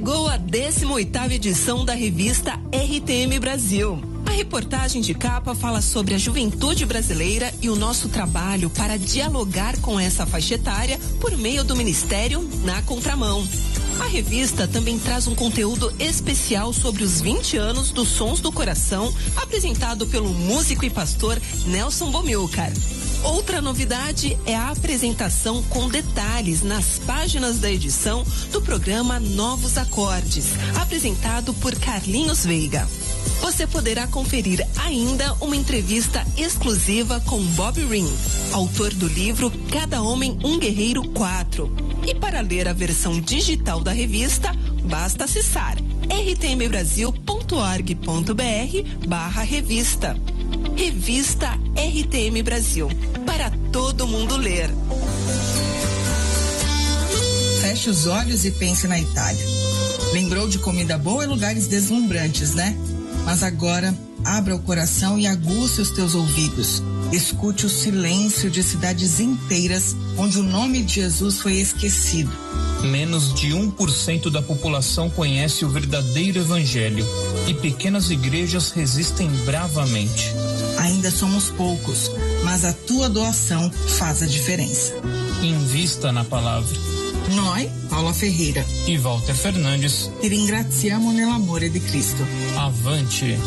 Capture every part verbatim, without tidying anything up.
Chegou a décima oitava edição da revista R T M Brasil. A reportagem de capa fala sobre a juventude brasileira e o nosso trabalho para dialogar com essa faixa etária por meio do Ministério na Contramão. A revista também traz um conteúdo especial sobre os vinte anos dos Sons do Coração, apresentado pelo músico e pastor Nelson Bomilcar. Outra novidade é a apresentação com detalhes nas páginas da edição do programa Novos Acordes, apresentado por Carlinhos Veiga. Você poderá conferir ainda uma entrevista exclusiva com Bob Ring, autor do livro Cada Homem um Guerreiro quatro. E para ler a versão digital da revista, basta acessar r t m brasil ponto org ponto b r barra revista. Revista R T M Brasil, para todo mundo ler. Feche os olhos e pense na Itália. Lembrou de comida boa e lugares deslumbrantes, né? Mas agora, abra o coração e aguce os teus ouvidos. Escute o silêncio de cidades inteiras onde o nome de Jesus foi esquecido. Menos de um por cento da população conhece o verdadeiro evangelho e pequenas igrejas resistem bravamente. Ainda somos poucos, mas a tua doação faz a diferença. Invista na palavra. Noi, Paula Ferreira e Walter Fernandes, ti ringraziamo nell'amore di Cristo. Avante.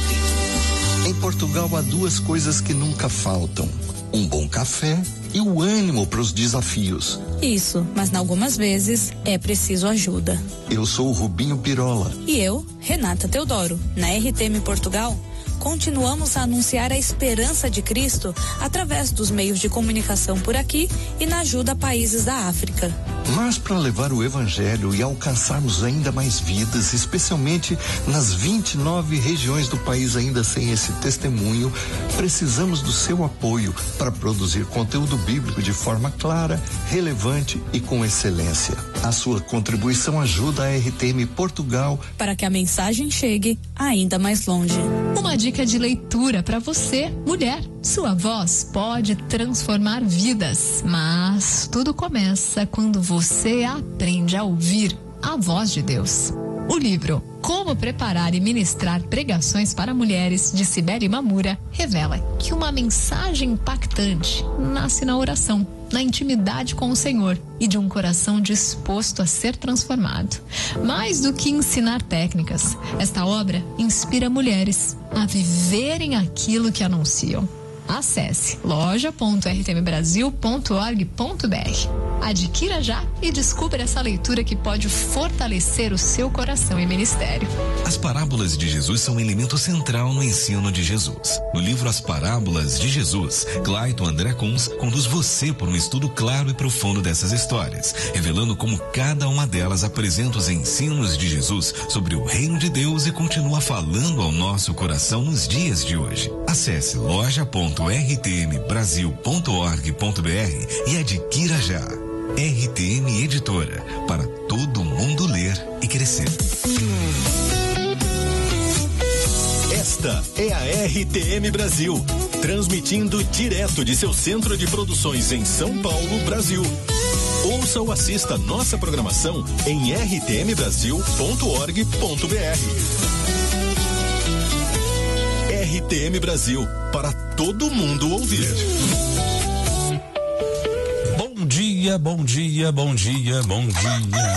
Sempre. Em Portugal há duas coisas que nunca faltam: um bom café e o ânimo para os desafios. Isso, mas algumas vezes é preciso ajuda. Eu sou o Rubinho Pirola. E eu, Renata Teodoro. Na R T M Portugal, continuamos a anunciar a esperança de Cristo através dos meios de comunicação por aqui e na ajuda a países da África. Mas para levar o evangelho e alcançarmos ainda mais vidas, especialmente nas vinte e nove regiões do país ainda sem esse testemunho, precisamos do seu apoio para produzir conteúdo bíblico de forma clara, relevante e com excelência. A sua contribuição ajuda a R T M Portugal para que a mensagem chegue ainda mais longe. Uma dica de leitura para você, mulher. Sua voz pode transformar vidas, mas tudo começa quando você aprende a ouvir a voz de Deus. O livro Como Preparar e Ministrar Pregações para Mulheres, de Sibeli Mamura, revela que uma mensagem impactante nasce na oração, na intimidade com o Senhor e de um coração disposto a ser transformado. Mais do que ensinar técnicas, esta obra inspira mulheres a viverem aquilo que anunciam. Acesse loja ponto r t m brasil ponto org ponto b r. Adquira já e descubra essa leitura que pode fortalecer o seu coração e ministério. As parábolas de Jesus são um elemento central no ensino de Jesus. No livro As Parábolas de Jesus, Clayton André Kunz conduz você por um estudo claro e profundo dessas histórias, revelando como cada uma delas apresenta os ensinos de Jesus sobre o reino de Deus e continua falando ao nosso coração nos dias de hoje. Acesse loja ponto r t m brasil ponto org ponto b r e adquira já. R T M Editora, para todo mundo ler e crescer. Esta é a R T M Brasil, transmitindo direto de seu centro de produções em São Paulo, Brasil. Ouça ou assista nossa programação em r t m brasil ponto org ponto b r. R T M Brasil, para todo mundo ouvir. Bom dia, bom dia, bom dia, bom dia.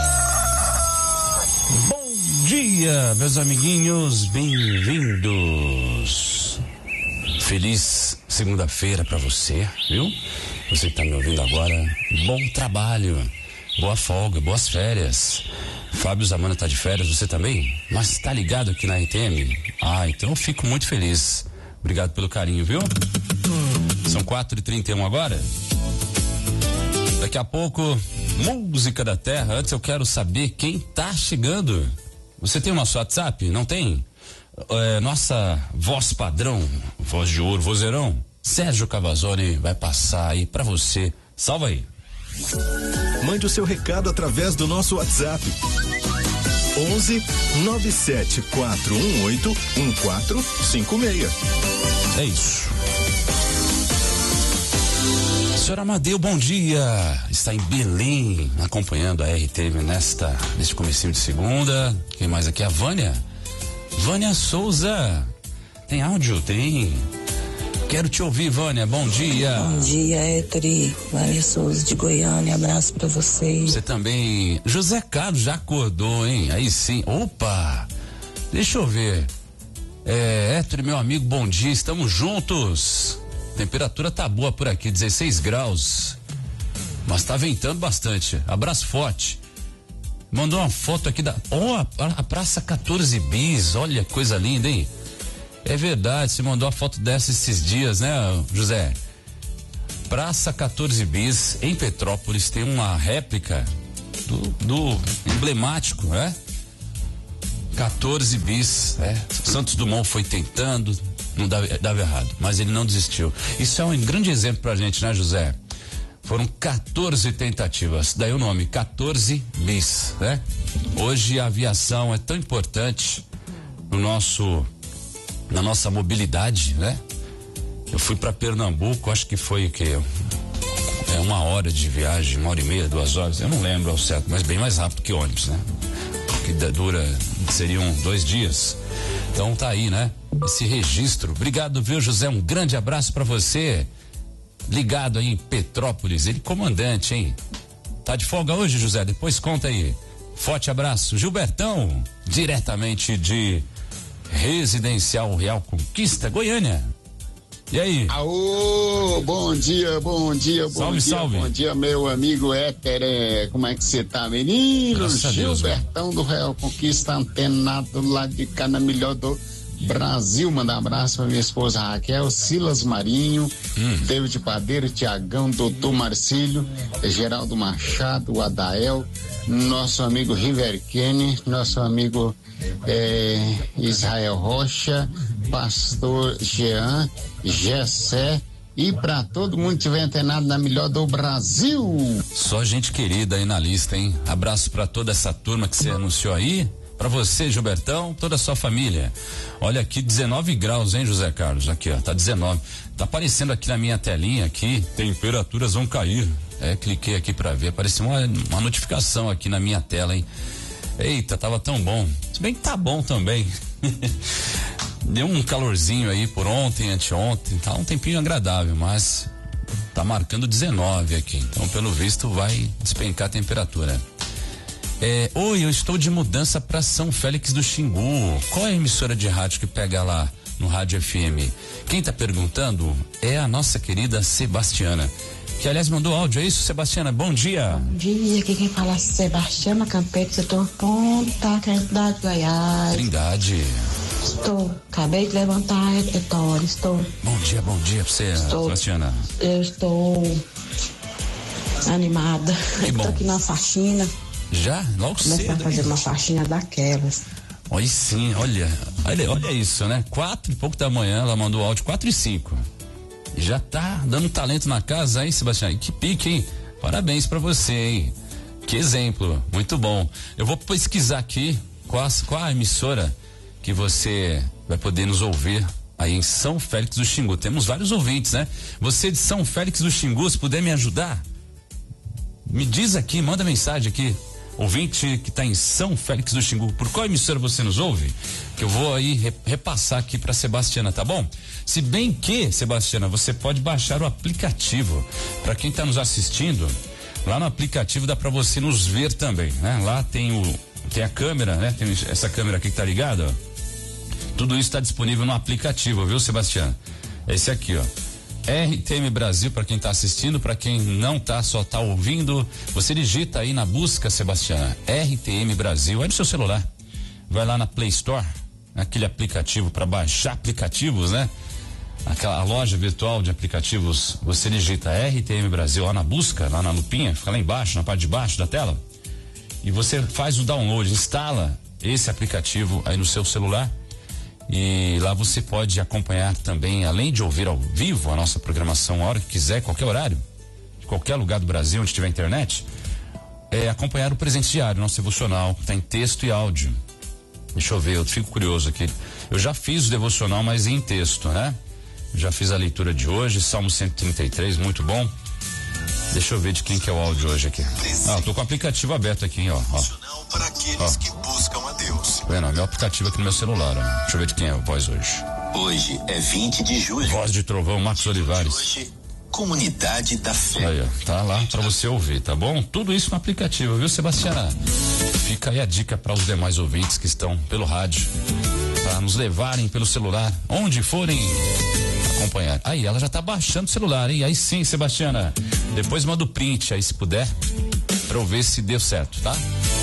Bom dia, meus amiguinhos, bem-vindos. Feliz segunda-feira pra você, viu? Você que tá me ouvindo agora, bom trabalho, boa folga, boas férias. Fábio Zamana tá de férias, você também? Mas tá ligado aqui na R T M? Ah, então eu fico muito feliz. Obrigado pelo carinho, viu? São quatro e trinta e um agora. Daqui a pouco, música da terra. Antes eu quero saber quem tá chegando. Você tem o nosso WhatsApp? Não tem? É, nossa voz padrão, voz de ouro, vozeirão, Sérgio Cavazzoni vai passar aí pra você. Salva aí. Mande o seu recado através do nosso WhatsApp. onze nove sete quatro um oito um quatro cinco seis. É isso. Senhor Amadeu, bom dia. Está em Belém, acompanhando a R T M nesta, neste comecinho de segunda. Quem mais aqui? A Vânia. Vânia Souza. Tem áudio? Tem. Quero te ouvir, Vânia. Bom dia. Bom dia, Héctori. Vânia Souza de Goiânia. Abraço pra vocês. Você também. José Carlos já acordou, hein? Aí sim. Opa! Deixa eu ver. É, Héctori, meu amigo, bom dia. Estamos juntos. Temperatura tá boa por aqui, dezesseis graus. Mas tá ventando bastante. Abraço forte. Mandou uma foto aqui da. Ó, oh, a, a Praça quatorze Bis. Olha, coisa linda, hein? É verdade, você mandou a foto dessa esses dias, né, José? Praça quatorze Bis, em Petrópolis, tem uma réplica do, do emblemático, né? quatorze Bis, né? Santos Dumont foi tentando, não dava, dava errado, mas ele não desistiu. Isso é um grande exemplo pra gente, né, José? Foram quatorze tentativas, daí o nome, quatorze Bis, né? Hoje a aviação é tão importante no nosso, na nossa mobilidade, né? Eu fui para Pernambuco, acho que foi o quê? É uma hora de viagem, uma hora e meia, duas horas, eu não lembro ao certo, mas bem mais rápido que ônibus, né? Que dura, seriam dois dias. Então tá aí, né? Esse registro. Obrigado, viu, José? Um grande abraço para você. Ligado aí em Petrópolis, ele comandante, hein? Tá de folga hoje, José? Depois conta aí. Forte abraço. Gilbertão, diretamente de Residencial Real Conquista, Goiânia. E aí? Aô, bom dia, bom dia, bom salve, dia, salve. bom dia, meu amigo Éter, como é que você tá, menino? Graças a Deus, Gilbertão do Real Conquista, antenado lá de cá na melhor do Brasil. Mandar um abraço pra minha esposa Raquel, Silas Marinho, hum. David Padeiro, Tiagão, Doutor Marcílio, Geraldo Machado, Adael, nosso amigo River Kenny, nosso amigo é, Israel Rocha, Pastor Jean, Gessé, e pra todo mundo que tiver antenado na melhor do Brasil. Só gente querida aí na lista, hein? Abraço pra toda essa turma que você anunciou aí. Pra você, Gilbertão, toda a sua família. Olha aqui, dezenove graus, hein, José Carlos? Aqui, ó, tá dezenove. Tá aparecendo aqui na minha telinha aqui, temperaturas vão cair. É, cliquei aqui pra ver, apareceu uma, uma notificação aqui na minha tela, hein? Eita, tava tão bom. Se bem que tá bom também. Deu um calorzinho aí por ontem, anteontem, tá um tempinho agradável, mas tá marcando dezenove aqui. Então, pelo visto, vai despencar a temperatura. É, oi, eu estou de mudança para São Félix do Xingu. Qual é a emissora de rádio que pega lá no Rádio F M? Quem tá perguntando é a nossa querida Sebastiana, que aliás mandou áudio, é isso, Sebastiana? Bom dia. Bom dia, aqui quem fala é Sebastiana Campete, setor Ponta, Trindade, Goiás. Trindade. Estou, acabei de levantar, Vitória, estou. Bom dia, bom dia pra você, estou, Sebastiana. Eu estou animada. Que bom. Estou aqui na faxina. Já? Logo cedo. Começar a fazer uma faxina daquelas. Olha sim, olha, olha, olha isso, né? Quatro e pouco da manhã, ela mandou áudio, quatro e cinco. E já tá dando talento na casa, hein, Sebastião? Que pique, hein? Parabéns pra você, hein? Que exemplo, muito bom. Eu vou pesquisar aqui qual a, qual a emissora que você vai poder nos ouvir aí em São Félix do Xingu. Temos vários ouvintes, né? Você de São Félix do Xingu, se puder me ajudar, me diz aqui, manda mensagem aqui. Ouvinte que está em São Félix do Xingu, por qual emissora você nos ouve? Que eu vou aí repassar aqui para Sebastiana, tá bom? Se bem que, Sebastiana, você pode baixar o aplicativo. Para quem está nos assistindo, lá no aplicativo dá para você nos ver também, né? Lá tem o tem a câmera, né? Tem essa câmera aqui que tá ligada, ó. Tudo isso está disponível no aplicativo, viu, Sebastiana? Esse aqui, ó. R T M Brasil, para quem está assistindo, para quem não tá, só tá ouvindo, você digita aí na busca, Sebastiana, R T M Brasil, aí no seu celular, vai lá na Play Store, aquele aplicativo para baixar aplicativos, né? Aquela loja virtual de aplicativos, você digita R T M Brasil lá na busca, lá na lupinha, fica lá embaixo, na parte de baixo da tela, e você faz o download, instala esse aplicativo aí no seu celular. E lá você pode acompanhar também, além de ouvir ao vivo a nossa programação a hora que quiser, qualquer horário, de qualquer lugar do Brasil onde tiver internet, é acompanhar o Presente Diário, nosso devocional, que tá em texto e áudio. Deixa eu ver, eu fico curioso aqui. Eu já fiz o devocional, mas em texto, né? Já fiz a leitura de hoje, Salmo cento e trinta e três, muito bom. Deixa eu ver de quem que é o áudio hoje aqui. Ah, eu tô com o aplicativo aberto aqui, ó. ó. Para aqueles ó. que buscam a Deus. Vendo, meu aplicativo aqui no meu celular, ó. Deixa eu ver de quem é a voz hoje. Hoje é vinte de julho. Voz de trovão, Marcos Olivares. Hoje, Comunidade da Fé. Aí, ó, tá lá pra você ouvir, tá bom? Tudo isso no aplicativo, viu, Sebastiana? Fica aí a dica para os demais ouvintes que estão pelo rádio, para nos levarem pelo celular, onde forem acompanhar. Aí, ela já tá baixando o celular, hein? Aí sim, Sebastiana. Depois manda o print aí, se puder, pra eu ver se deu certo, tá?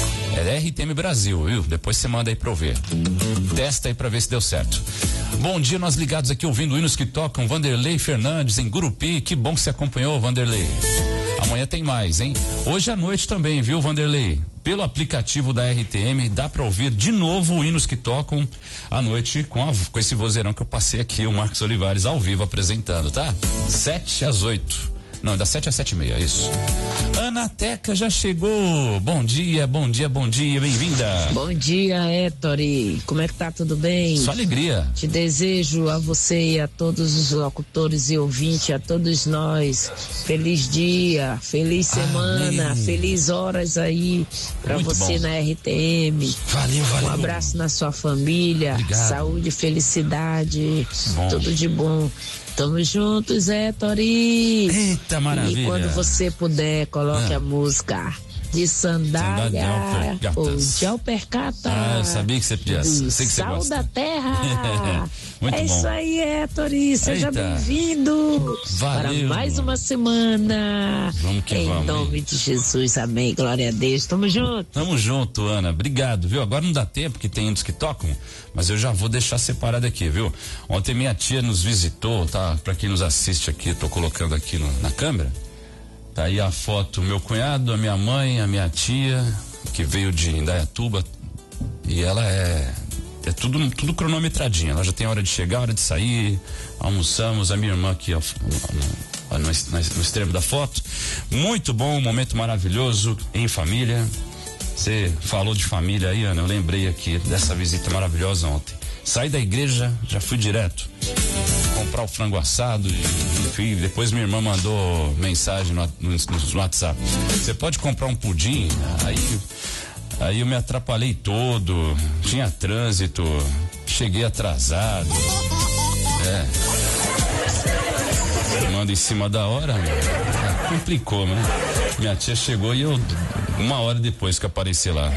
É R T M Brasil, viu? Depois você manda aí pra eu ver. Testa aí pra ver se deu certo. Bom dia, nós ligados aqui ouvindo hinos que tocam. Vanderlei Fernandes em Gurupi. Que bom que você acompanhou, Vanderlei. Amanhã tem mais, hein? Hoje à noite também, viu, Vanderlei? Pelo aplicativo da R T M, dá pra ouvir de novo hinos que tocam à noite com, a, com esse vozeirão que eu passei aqui, o Marcos Olivares ao vivo apresentando, tá? Sete às oito. Não, das sete às sete e meia, isso. Ana Teca já chegou. Bom dia, bom dia, bom dia, bem-vinda. Bom dia, Héctori. Como é que tá? Tudo bem? Só alegria. Te desejo a você e a todos os locutores e ouvintes, a todos nós, feliz dia, feliz semana, Amém. Feliz horas aí pra Muito você bom. Na R T M. Valeu, valeu. Um abraço na sua família. Obrigado. Saúde, felicidade, bom. Tudo de bom. Tamo juntos, é, Tori. Eita, maravilha. E quando você puder, coloque ah. a música de sandália, sandália ou de alpercata. Ah, eu sabia que você podia. Sei que você Sal gosta. da terra. Muito é bom. Isso aí, é, Tori. Seja bem-vindo para mais uma semana. Vamos que em vamos. Em nome hein? de Jesus, amém. Glória a Deus. Tamo junto. Tamo junto, Ana. Obrigado, viu? Agora não dá tempo, que tem uns que tocam, mas eu já vou deixar separado aqui, viu? Ontem minha tia nos visitou, tá? Pra quem nos assiste aqui, tô colocando aqui no, na câmera. Tá aí a foto, meu cunhado, a minha mãe, a minha tia, que veio de Indaiatuba, e ela é é tudo, tudo cronometradinho, ela já tem hora de chegar, hora de sair, almoçamos, a minha irmã aqui, ó, no, no, no extremo da foto. Muito bom, um momento maravilhoso em família. Você falou de família aí, Ana, eu lembrei aqui dessa visita maravilhosa ontem. Saí da igreja, já fui direto comprar o frango assado e, enfim, depois minha irmã mandou mensagem no, no, no WhatsApp. Você pode comprar um pudim? Aí, aí eu me atrapalhei todo, tinha trânsito, cheguei atrasado. É. Manda em cima da hora, é, complicou, né? Minha tia chegou e eu, uma hora depois que apareci lá.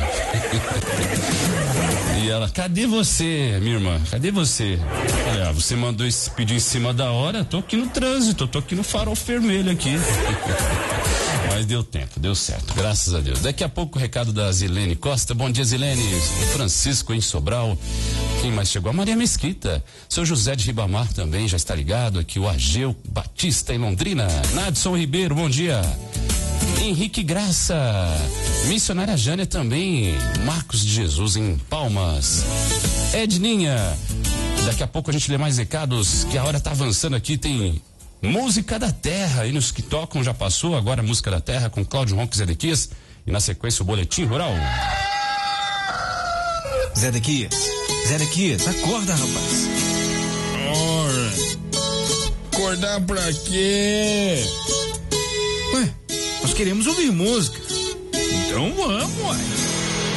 E ela, cadê você, minha irmã? Cadê você? Olha, você mandou esse pedido em cima da hora, tô aqui no trânsito, tô aqui no farol vermelho aqui. Mas deu tempo, deu certo, graças a Deus. Daqui a pouco o recado da Zilene Costa. Bom dia, Zilene. O Francisco em Sobral. Quem mais chegou? A Maria Mesquita. Seu José de Ribamar também já está ligado aqui. O Ageu Batista em Londrina. Nadson Ribeiro, bom dia. Henrique Graça, missionária Jânia também, Marcos de Jesus em Palmas, Edninha, daqui a pouco a gente lê mais recados, que a hora tá avançando aqui, tem música da terra, e nos que tocam já passou, agora música da terra com Cláudio Ronco Zedequias, e na sequência o Boletim Rural. Zedequias, Zedequias, acorda, rapaz. Ora, acordar pra quê? Ué, nós queremos ouvir música. Então vamos, ué.